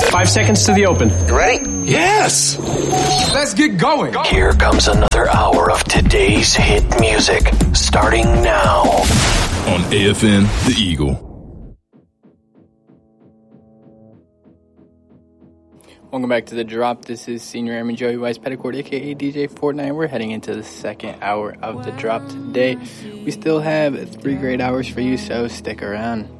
5 seconds to the open. You ready? Yes! Let's get going. Here comes another hour of today's hit music, starting now. On AFN, The Eagle. Welcome back to The Drop. This is Senior Airman Joey Weiss Petticourt, a.k.a. DJ Fortnite. We're heading into the second hour of The Drop today. We still have 3 great hours for you, so stick around.